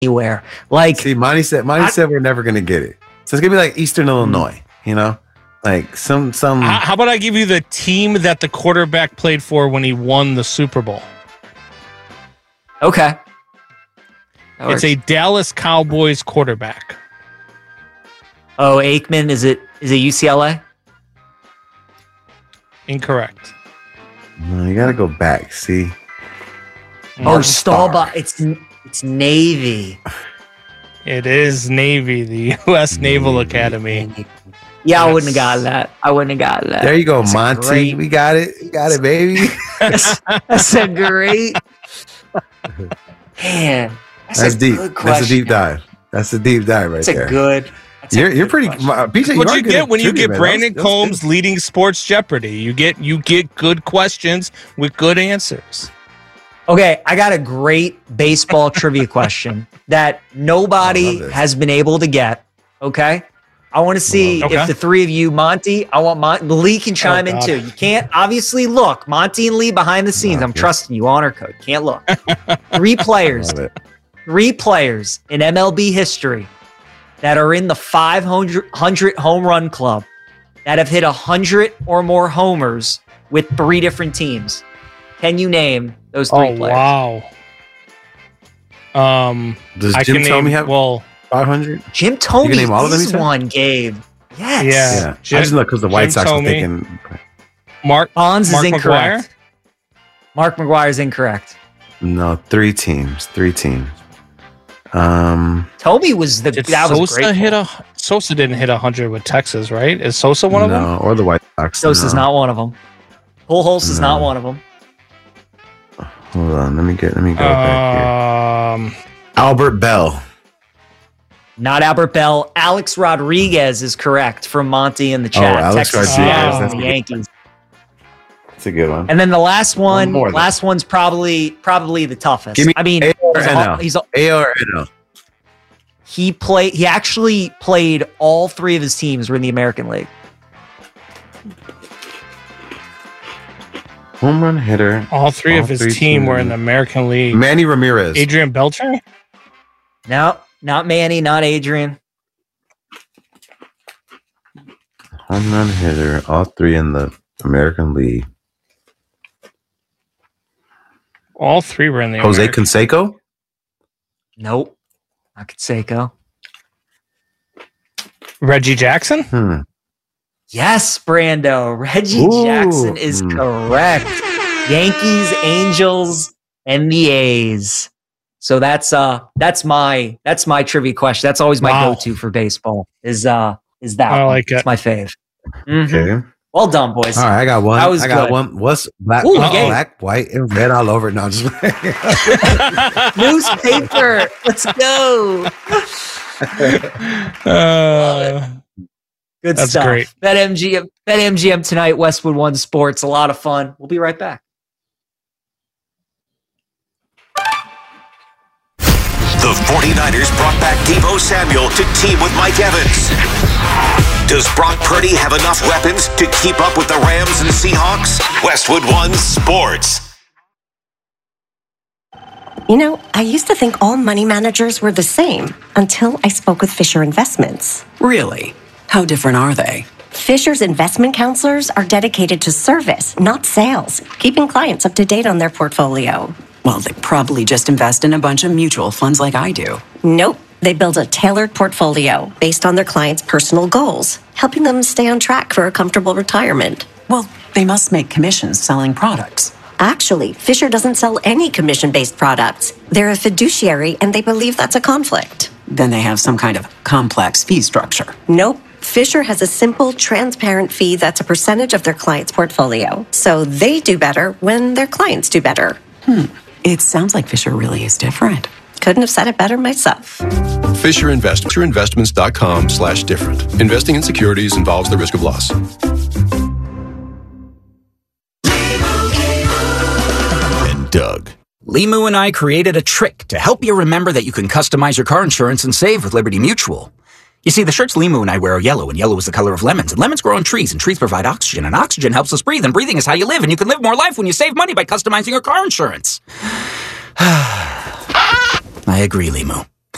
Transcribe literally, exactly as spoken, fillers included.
anywhere. Like, see, Monty said, Monty I, said we're never gonna get it. So it's gonna be like Eastern Illinois, you know, like some some. How, how about I give you the team that the quarterback played for when he won the Super Bowl? Okay, it's a Dallas Cowboys quarterback. Oh, Aikman, is it is it U C L A? Incorrect. No, you gotta go back. See. Oh, Staubach. It's it's Navy. It is Navy, the U S Naval Navy. Academy. Yeah, yes. I wouldn't have gotten that. I wouldn't have gotten that. There you go, that's Monty. Great... We got it. We got it, baby. that's, that's a great. Man, that's, that's a deep. Good that's a deep dive. That's a deep dive right that's there. That's a good. That's you're a you're good pretty. P J, you what you get when you get man. Brandon that was, Combs that was leading Sports Jeopardy? You get you get good questions with good answers. Okay, I got a great baseball trivia question that nobody has been able to get. Okay, I want to see okay. if the three of you, Monty, I want Mon- Lee can chime oh, in too. You can't obviously look, Monty and Lee behind the scenes. No, I'm yeah. trusting you. Honor code. Can't look. Three players, three players in M L B history that are in the five hundred home run club that have hit one hundred or more homers with three different teams. Can you name those three oh, players? Wow. Um, Does I Jim can Thome name, have well, five hundred? Jim Thome you can name all of them, is one, Gabe. Yes. Yeah. yeah. Jim, I just know because the White Jim Sox Thome, are thinking. Mark Bonds Mark is incorrect. McGwire? Mark McGwire is incorrect. No, three teams. Three teams. Um, Toby was the Did that Sosa was great. hit a Sosa didn't hit a hundred with Texas, right? Is Sosa one of no, them? No, or the White Sox. Sosa's no. not one of them. Pujols is No. not one of them. Hold on, let me get. Let me go back Um, here. Albert Bell. Not Albert Bell. Alex Rodriguez is correct from Monty in the chat. Oh, Alex Texas Rodriguez. Seattle, That's the a good Yankees. That's a good one. And then the last one, One more, last one's probably probably the toughest. Give me I mean, A or he's N L. all- he's all- A or N L. he played. He actually played all three of his teams were in the American League. Home run hitter. all three All of his three team teams. were in the American League. Manny Ramirez. Adrian Beltre? No, not Manny, not Adrian. Home run hitter. All three in the American League. All three were in the Jose American Canseco. Nope, not Canseco. Reggie Jackson? Hmm. Yes, Brando. Reggie Ooh. Jackson is Mm. correct. Yankees, Angels, and the A's. So that's uh that's my that's my trivia question. That's always my Wow. go-to for baseball. Is uh is that I one. like it. It's my fave. Mhm. Okay. Well done, boys. All right, I got one. That was I got good. one. What's black, Ooh, black, Gabe. black, white, and red all over? No, I'm just Newspaper. Let's go. Uh, Good That's stuff. great. BetMGM, BetMGM tonight, Westwood One Sports. A lot of fun. We'll be right back. The 49ers brought back Deebo Samuel to team with Mike Evans. Does Brock Purdy have enough weapons to keep up with the Rams and Seahawks? Westwood One Sports. You know, I used to think all money managers were the same until I spoke with Fisher Investments. Really? How different are they? Fisher's investment counselors are dedicated to service, not sales, keeping clients up to date on their portfolio. Well, they probably just invest in a bunch of mutual funds like I do. Nope. They build a tailored portfolio based on their clients' personal goals, helping them stay on track for a comfortable retirement. Well, they must make commissions selling products. Actually, Fisher doesn't sell any commission-based products. They're a fiduciary, and they believe that's a conflict. Then they have some kind of complex fee structure. Nope. Fisher has a simple, transparent fee that's a percentage of their client's portfolio. So they do better when their clients do better. Hmm. It sounds like Fisher really is different. Couldn't have said it better myself. Fisher Invest. Fisher Investments dot com slash different. Investing in securities involves the risk of loss. And Doug. Limu and I created a trick to help you remember that you can customize your car insurance and save with Liberty Mutual. You see, the shirts Limu and I wear are yellow, and yellow is the color of lemons, and lemons grow on trees, and trees provide oxygen, and oxygen helps us breathe, and breathing is how you live, and you can live more life when you save money by customizing your car insurance. I agree, Limu.